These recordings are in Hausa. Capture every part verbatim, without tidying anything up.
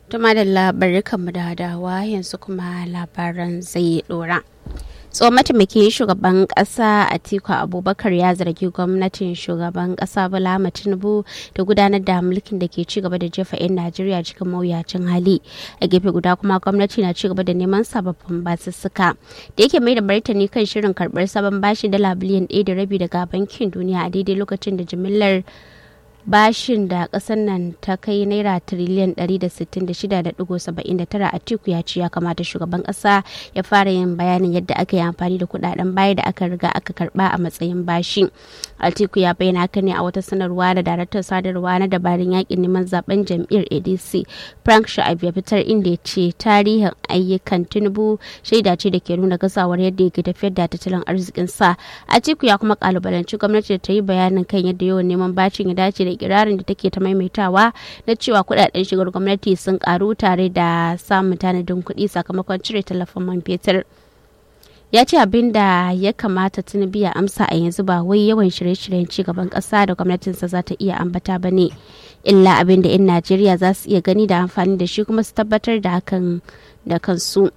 Tuma da labarai kanmu da hadawa yanzu kuma labaran zai dora. tsohon mataimakin shugaban kasa Atiku Abubakar ya zargi gwamnatin shugaban kasa Bola Ahmed Tinubu da gudanar da mulkin da ke cigaba da jefa 'yan Najeriya cikin mawuyacin hali. A gefe guda kuma gwamnati na cigaba da neman sababbin basussuka. Da yake mai da martani kan shirin karbar sabon bashi dala biliyan ɗaya da rabi daga bankin duniya a daidai lokacin da jimillar bashin da kasar nan ta kai naira tiriliyan ɗari da sittin da shida da ɗigo saba'in da tara. Atiku ya ce ya kamata shugaban kasa ya fara yin bayanin yadda aka yi amfani da kudaden baya da aka riga aka karba a matsayin bashi. Atiku ya bayyana haka ne a wata sanarwa da daraktan sadarwa na dabarun yakin neman zaben jam'iyyar A D C Frank Sha'ib ya fitar, inda ya ce tarihin ayyukan Tinubu shaida ce da ke nuna gazawar yadda yake tafiyar da tattalin arzikin sa. Atiku ya kuma kalubalanci gwamnati da ta yi bayanin kan yadda yawan neman bashin ya dace da kirarin da take ta maimaitawa na cewa kudaden shigar gwamnati sun karu tare da samun tanadin kuɗi sakamakon cire tallafin man fetur. Ya ce abin da ya kamata Tinubu ya amsa a yanzu ba wai yawan shirye-shiryen cigaban ƙasa da gwamnatinsa za ta iya ambata ba ne, illa abin da 'yan Najeriya za su iya gani da amfani da shi kuma su tabbatar da hakan da kansu.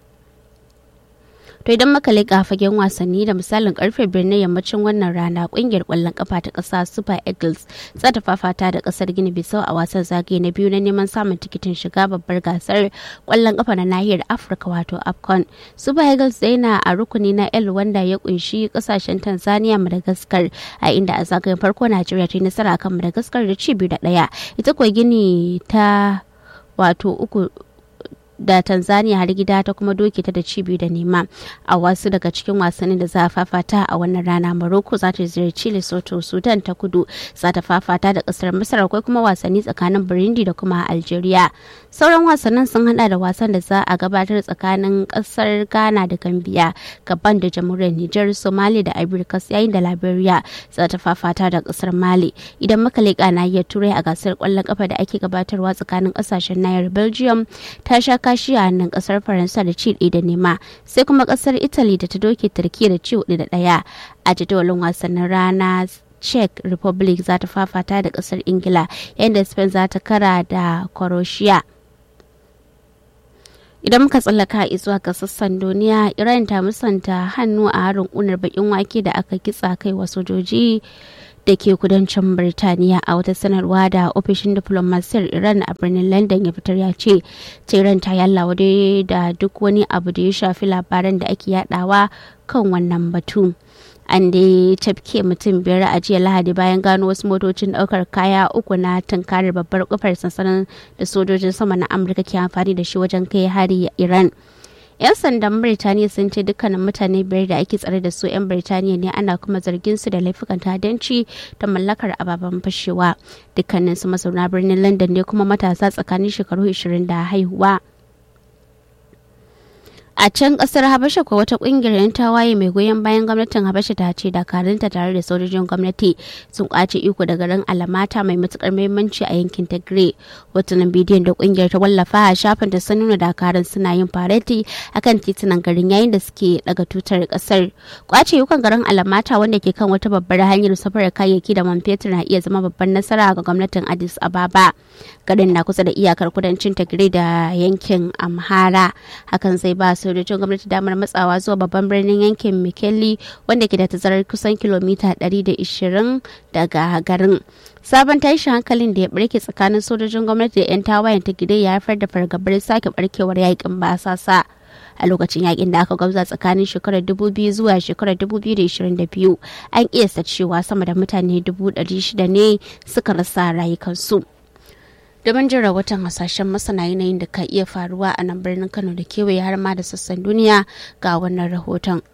To idan muka leƙa fagen wasanni da misalin karfe biyar na yammacin wannan rana, kungiyar ƙwallon kafa ta ƙasa Super Eagles za ta fafata da ƙasar Gini Bissau a wasan zagaye na biyu na neman samun tikitin shiga babbar gasar ƙwallon kafa na nahiyar Afirka wato AFCON. Super Eagles dai na a rukuni na L wanda ya kunshi ƙasashen Tanzania, Madagascar, a inda a zagayen farko Najeriya ta yi nasara kan Madagascar da ci biyu da ɗaya. Ita kuwa Gini ta wato uku da Tanzania har gida ta kuma doke ta da ci biyu da nema. A wasu daga cikin wasannin da za a fafata a wannan rana, Morocco za ta ziyarci Lesotho, Sudan ta kudu za ta fafata da kasar Masar, akwai kuma wasanni tsakanin Burundi da kuma Algeria. Sauran wasannin sun hada da wasan da za a gabatar tsakanin kasar Ghana da Gambia, Gabon da Jamhuriyar Niger, Somalia da Ivory Coast, yayin da Liberia za ta fafata da kasar Mali. Idan muka leƙa nahiyar Turai a gasar kwallon kafa da ake gabatarwa tsakanin kasashen nahiyar Belgium ta sha kashi a hannun kasar Faransa da ci ɗaya da nema, sai kuma kasar Italy da ta doke Turkiya da ci hudu da ɗaya. A jadawalin wasannin rana, Czech Republic za ta fafata da kasar Ingila, yayin da Spain za ta kara da Croatia. Idan muka tsallaka zuwa ga sassan duniya, Iran ta musanta hannu a harin ƙunar bakin wake da aka kitsa kai wa sojoji da ke kudancin Birtaniya. A wata sanarwa da ofishin diplomasiyar Iran a birnin London ya fitar, ya ce Tehran ta yallawa da duk wani abu da ya shafi labaran da ake yadawa kan wannan batu. An dai tafke mutum biyar a jiya Lahadi bayan gano wasu motocin daukar kaya uku na tunkarar babbar kofar sansanin da sojojin sama na Amurka ke amfani da shi wajen kai hari a Iran. 'Yan sandan Birtaniya sun ce dukkanin mutane biyar da ake tsare da su 'yan Birtaniya ne, ana kuma zargin su da laifukan ta'addanci da mallakar ababen fashewa. Dukkanin su mazauna birnin London ne kuma matasa tsakanin shekaru ashirin da haihuwa. A can kasar Habasha ko wata kungiyar 'yan tawaye mai goyon bayan gwamnatin Habasha ta ce dakarunta tare da sojojin gwamnati sun kwace iko da garin Alamata mai matukar muhimmanci a yankin Tigray. Hotunan bidiyon da kungiyar ta wallafa a shafin ta sun nuna dakarun suna yin fareti akan titunan garin yayin da suke daga tutar kasar. Kwace ikon garin Alamata, wanda ke kan wata babbar hanyar safarar kayayyaki da man fetur, na iya zama babban nasara ga gwamnatin Addis Ababa. Garin na kusa da iyakar kudancin Tigray da yankin Amhara. Hakan zai ba sojojin gwamnati damar matsawa zuwa babban birnin yankin Mekelle, wanda ke da tazarar kusan kilomita ɗari da ashirin daga garin. Sabon tashin hankalin da ya barke tsakanin sojojin gwamnati da 'yan tawayen Tigray ya haifar da fargabar sake barkewar yakin basasa. A lokacin yakin da aka gwabza tsakanin shekarar dubu biyu zuwa shekarar dubu biyu da ashirin da biyu, an kiyasta cewa sama da mutane dubu ɗari shida ne suka rasa rayukansu. Domin jin rahoton hasashen masana yanayin da ka iya faruwa a nan birnin Kano da kewaye har ma da sassan duniya, ga wannan rahoton.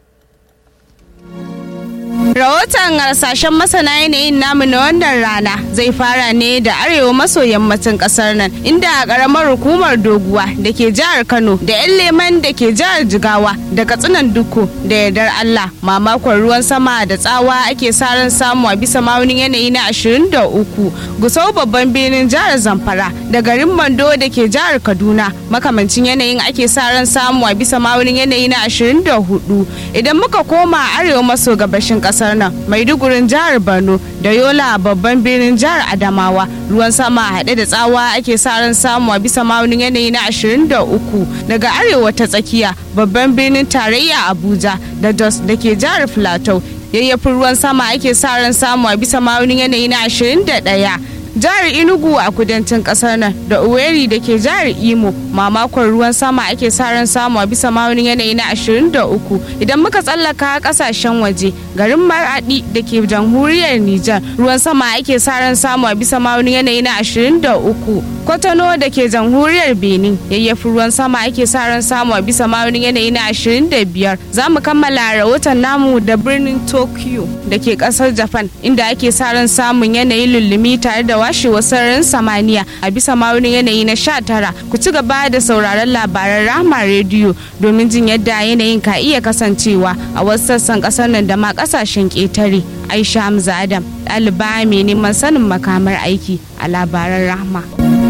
Rahoton harsashen masana yanayin namu na wannan rana zai fara ne da arewa maso yammacin kasar nan, inda a karamar hukumar Doguwa da ke jihar Kano da yan Leman da ke jihar Jigawa da Katsinan Dukku da yardar Allah mamakon ruwan sama da tsawa ake sa ran samu a bisa ma'aunin yanayi na ashirin da uku. Gusau babban birnin jihar Zamfara da garin Mando da ke jihar Kaduna makamancin yanayin ake sa ran samu a bisa ma'aunin yanayi na ashirin da hudu. Idan muka koma arewa maso gabashin kasar nan, Maidugurin jihar Borno da Yola babban birnin jihar Adamawa. Ruwan sama haɗe da tsawa ake sa ran samu a bisa ma'aunin yanayi na ashirin da uku. Daga arewa ta tsakiya babban birnin tarayya Abuja da Jos da ke jihar Plateau, yayyafin ruwan sama ake sa ran samu a bisa ma'aunin yanayi na ashirin da ɗaya. Jihar Enugu a kudancin kasar nan da Owerri da ke jihar Imo mamakon ruwan sama ake sa ran samu a bisa ma'aunin yanayi na ashirin da uku. Idan muka tsallaka kasashen waje, garin Maradi da ke jamhuriyar Nijar ruwan sama ake sa ran samu a bisa ma'aunin yanayi na ashirin da uku. Kotono da ke jamhuriyar Benin yayyafin ruwan sama ake sa ran samu a bisa ma'aunin yanayi na ashirin da biyar. Za mu kammala rahoton namu da birnin Tokyo da ke kasar Japan inda ake sa ran samun yanayin lullumi tare da washewar sararin samaniya a bisa ma'aunin yanayi na sha tara. Ku ci gaba da sauraron labaran Rahma rediyo domin jin yadda yanayin ka iya kasancewa a wasu sassan kasar nan da ma kasashen ƙetare. Aisha Hamza Adam, ɗaliba mai neman sanin makamar aiki a labaran Rahma.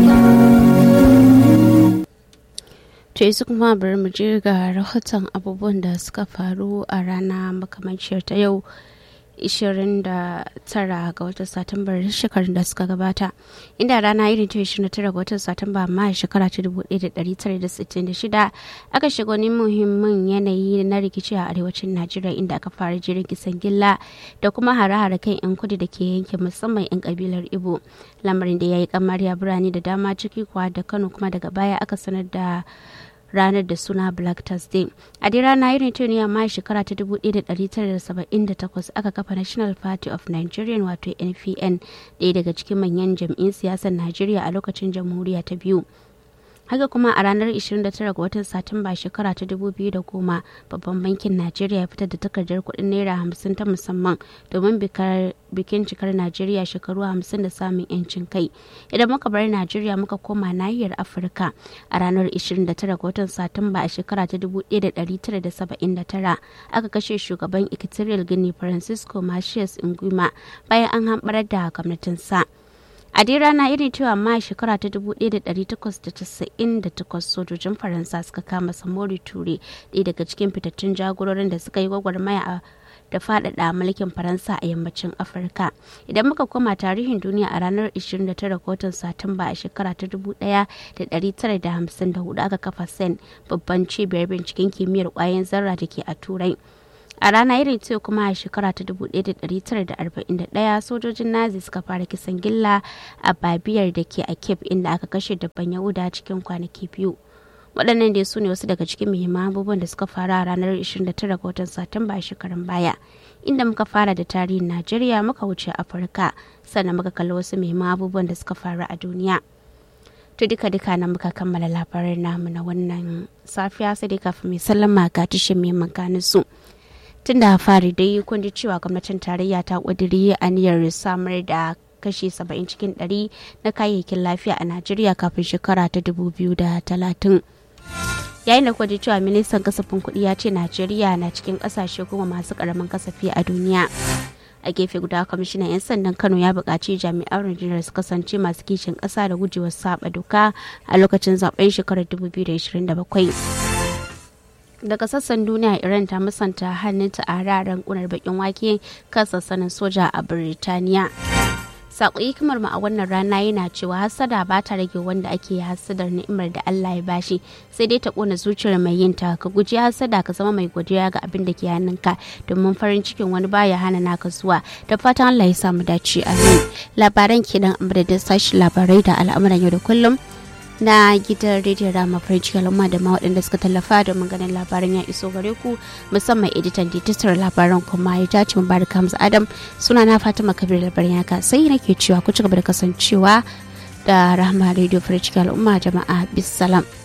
To yanzu kuma bari mu je ga rahoton abubuwan da suka faru a rana makamanciyar ta yau ishirin da tara ga watan Satumbar shekarun da suka gabata, inda rana irin ta ishirin da tara ga watan Satumba amma shekara ta dubu ɗaya da ɗari tara da sittin da shida aka shiga wani muhimmin yanayi na rikici a arewacin Najeriya inda aka fara jirin kisan gilla da kuma hare-hare kan 'yan kudu da ke yankin musamman 'yan kabilar Igbo, lamarin da ya yi kamari a birane da dama ciki kuwa da Kano, kuma daga baya aka sanar da ranar da suna Black Thursday. A dai rana irin ta ne amma shekara ta dubu ɗaya da ɗari tara da saba'in da takwas aka kafa National Party of Nigerian wato N P N, ɗaya daga cikin manyan jam'in siyasar Najeriya a lokacin jamhuriya ta biyu. Haka kuma a ranar ishirin da tara ga watan Satumba shekara ta dubu biyu da goma babban bankin Najeriya ya fitar da takardar kuɗin naira hamsin ta musamman domin bikin cikar Najeriya shekaru hamsin da samun yancin kai. Idan muka bar Najeriya muka koma nahiyar Afirka, a ranar ishirin da tara ga watan Satumba a shekara ta dubu ɗaya da ɗari tara da saba'in da tara aka kashe shugaban Equatorial Guinea Francisco Macias Nguema bayan an hamɓarar da gwamnatinsa. A dai rana irin cewa ma shekara ta dubu ɗaya da ɗari takwas da casa'in da takwas sojojin Faransa suka kama Samori Ture, ɗaya daga cikin fitattun jagororin da suka yi gwagwarmaya da faɗaɗa mulkin Faransa a yammacin Afirka. Idan muka koma tarihin duniya, a ranar ishirin da tara ga watan Satumba a shekara ta dubu ɗaya da ɗari tara da hamsin da hudu aka kafa C E N, babban cibiyar binciken kimiyyar ƙwayoyin zarra da ke a Turai. A rana irin ce kuma a shekara ta dubu ɗaya da ɗari tara da arba'in da ɗaya sojojin Nazi suka fara kisan gilla a Babiyar da ke a Cape, inda aka kashe dabban Yahuda cikin kwanaki biyu. Waɗannan dai su ne wasu daga cikin muhimman abubuwan da suka faru a ranar ishirin da tara ga watan Satumba a shekarun baya, inda muka fara da tarihin Najeriya muka wuce Afirka sannan muka kalli wasu muhimman abubuwan da suka faru a duniya. To duka duka nan muka kammala labaran namu na wannan safiya, sai dai kafin mai sallama ga tushen mai makanin su. Tun da fari dai kun ji cewa gwamnatin tarayya ta ƙudiri aniyar samar da kashi saba'in cikin ɗari na kayayyakin lafiya a Najeriya kafin shekara ta dubu biyu da talatin. Yayin da kuwa cewa ministan kasafin kuɗi ya ce Najeriya na cikin ƙasashe goma masu ƙaramin kasafi a duniya. A gefe guda, kwamishinan 'yan sandan Kano ya buƙaci jami'an rundunar su kasance masu kishin ƙasa da gujewar saba doka a lokacin zaben shekarar dubu biyu da ashirin da bakwai. Daga sassan duniya, Iran ta musanta hannunta a hararen kunar bakin wake kan sassanin soja a Birtaniya. Sako hikimar mu a wannan rana yana cewa hasada ba ta rage wanda ake hasadar ni'imar da Allah ya bashi, sai dai ta kona zuciyar mai yin ta. Ka guji hasada, ka zama mai godiya ga abin da ke hannunka, domin farin cikin wani baya hana naka zuwa. Da fatan Allah ya samu dace. Amin. Labaran kenan amma da sashi labarai da al'amuran yau da kullum na gidan rediyon Rama French Kalama da ma waɗanda suka tallafa domin ganin labaran ya iso gare ku, musamman editan dijitar labaran kuma ya tace Mubarak Hamza Adam. Suna na Fatima Kabir labaran yaka sai nake cewa ku ci gaba da kasancewa da Rahma Radio French Kalama jama'a bisalam.